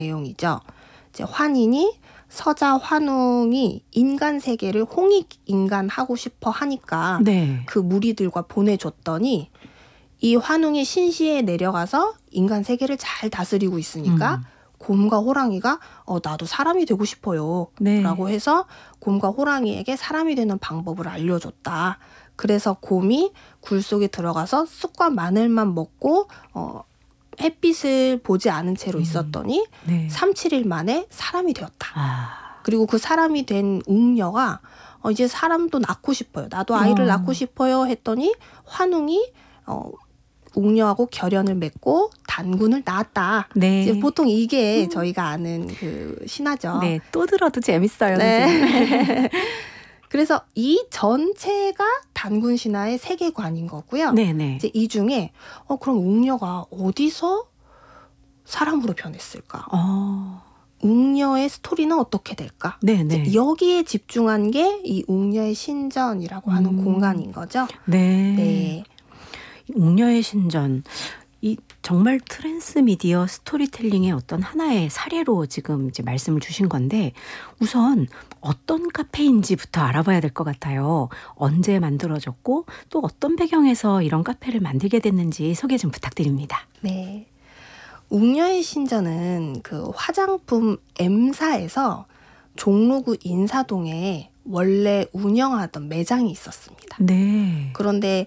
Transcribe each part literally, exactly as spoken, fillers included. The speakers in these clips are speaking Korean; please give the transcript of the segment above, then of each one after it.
내용이죠. 이제 환인이 서자 환웅이 인간 세계를 홍익인간하고 싶어 하니까 네. 그 무리들과 보내줬더니 이 환웅이 신시에 내려가서 인간 세계를 잘 다스리고 있으니까 음. 곰과 호랑이가 어 나도 사람이 되고 싶어요 네. 라고 해서 곰과 호랑이에게 사람이 되는 방법을 알려줬다. 그래서 곰이 굴 속에 들어가서 쑥과 마늘만 먹고 어 햇빛을 보지 않은 채로 있었더니 네. 삼, 칠 일 만에 사람이 되었다. 아. 그리고 그 사람이 된 웅녀가 어 이제 사람도 낳고 싶어요. 나도 아이를 어. 낳고 싶어요 했더니 환웅이 어 웅녀하고 결연을 맺고 단군을 낳았다. 네. 이제 보통 이게 저희가 아는 그 신화죠. 네. 또 들어도 재밌어요. 네. 그래서 이 전체가 단군 신화의 세계관인 거고요. 네네. 이제 이 중에 어 그럼 웅녀가 어디서 사람으로 변했을까? 어. 웅녀의 스토리는 어떻게 될까? 네네. 이제 여기에 집중한 게 이 웅녀의 신전이라고 하는 음. 공간인 거죠. 네. 네. 웅녀의 신전. 이 정말 트랜스미디어 스토리텔링의 어떤 하나의 사례로 지금 이제 말씀을 주신 건데 우선 어떤 카페인지부터 알아봐야 될 것 같아요. 언제 만들어졌고 또 어떤 배경에서 이런 카페를 만들게 됐는지 소개 좀 부탁드립니다. 네. 웅녀의 신전은 그 화장품 M사에서 종로구 인사동에 원래 운영하던 매장이 있었습니다. 네. 그런데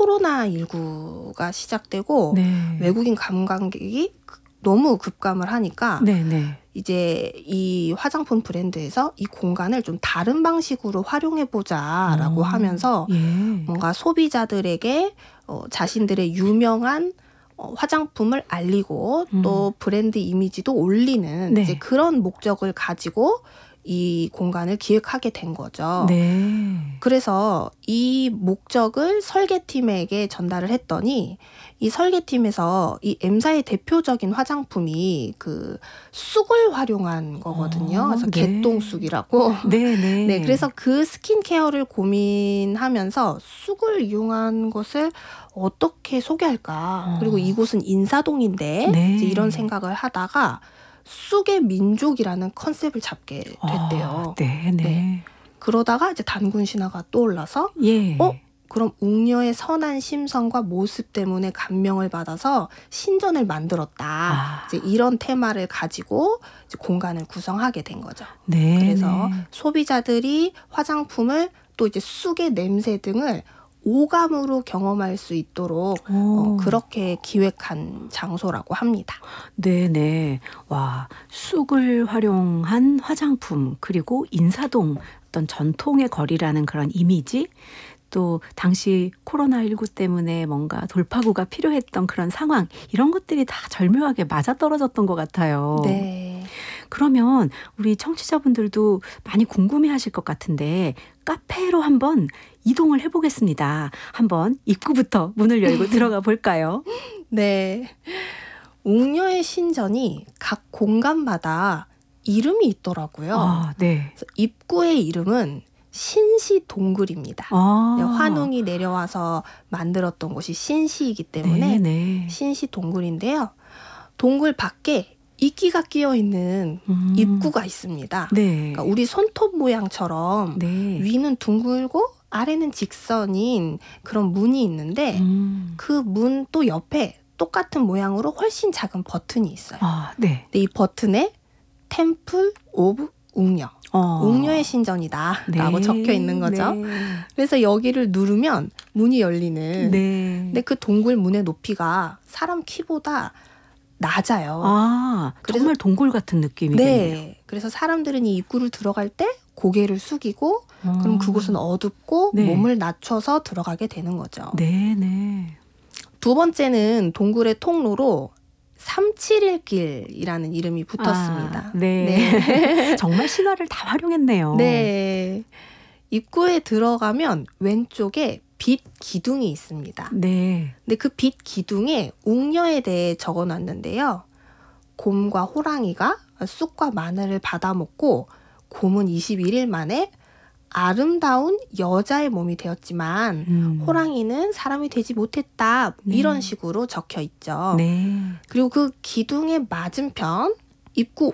코로나십구가 시작되고 네. 외국인 관광객이 너무 급감을 하니까 네네. 이제 이 화장품 브랜드에서 이 공간을 좀 다른 방식으로 활용해보자라고 어. 하면서 예. 뭔가 소비자들에게 어, 자신들의 유명한 어, 화장품을 알리고 음. 또 브랜드 이미지도 올리는 네. 이제 그런 목적을 가지고 이 공간을 기획하게 된 거죠. 네. 그래서 이 목적을 설계팀에게 전달을 했더니 이 설계팀에서 이 M사의 대표적인 화장품이 그 쑥을 활용한 거거든요. 어, 그래서 네. 개똥쑥이라고. 네네. 네, 그래서 그 스킨케어를 고민하면서 쑥을 이용한 것을 어떻게 소개할까? 어. 그리고 이곳은 인사동인데 네. 이제 이런 생각을 하다가 쑥의 민족이라는 컨셉을 잡게 됐대요. 아, 네네. 네. 그러다가 이제 단군 신화가 떠올라서 예. 어? 그럼 웅녀의 선한 심성과 모습 때문에 감명을 받아서 신전을 만들었다. 아. 이제 이런 테마를 가지고 이제 공간을 구성하게 된 거죠. 네. 그래서 네. 소비자들이 화장품을 또 이제 쑥의 냄새 등을 오감으로 경험할 수 있도록 어, 오. 그렇게 기획한 장소라고 합니다. 네네. 와, 쑥을 활용한 화장품, 그리고 인사동 어떤 전통의 거리라는 그런 이미지, 또 당시 코로나십구 때문에 뭔가 돌파구가 필요했던 그런 상황, 이런 것들이 다 절묘하게 맞아떨어졌던 것 같아요. 네. 그러면 우리 청취자분들도 많이 궁금해하실 것 같은데 카페로 한번 이동을 해보겠습니다. 한번 입구부터 문을 열고 들어가 볼까요? 네. 웅녀의 신전이 각 공간마다 이름이 있더라고요. 아, 네. 그래서 입구의 이름은 신시 동굴입니다. 아. 환웅이 내려와서 만들었던 곳이 신시이기 때문에 네네. 신시 동굴인데요. 동굴 밖에 이끼가 끼어 있는 음. 입구가 있습니다. 네. 그러니까 우리 손톱 모양처럼 네. 위는 둥글고 아래는 직선인 그런 문이 있는데 음. 그 문 또 옆에 똑같은 모양으로 훨씬 작은 버튼이 있어요. 아, 네. 근데 이 버튼에 템플 오브 웅녀, 어. 웅녀의 신전이다 라고 네. 적혀 있는 거죠. 네. 그래서 여기를 누르면 문이 열리는. 네. 근데 그 동굴 문의 높이가 사람 키보다 낮아요. 아, 그래서- 정말 동굴 같은 느낌이겠네요. 네. 그래서 사람들은 이 입구를 들어갈 때 고개를 숙이고 어. 그럼 그곳은 어둡고 네. 몸을 낮춰서 들어가게 되는 거죠. 네네. 두 번째는 동굴의 통로로 삼칠일 길이라는 이름이 붙었습니다. 아, 네. 정말 신화를 다 활용했네요. 네. 입구에 들어가면 왼쪽에 빛 기둥이 있습니다. 네. 근데 그 빛 기둥에 웅녀에 대해 적어놨는데요. 곰과 호랑이가 쑥과 마늘을 받아먹고 곰은 이십일 일 만에 아름다운 여자의 몸이 되었지만 음. 호랑이는 사람이 되지 못했다. 네. 이런 식으로 적혀 있죠. 네. 그리고 그 기둥의 맞은편 입구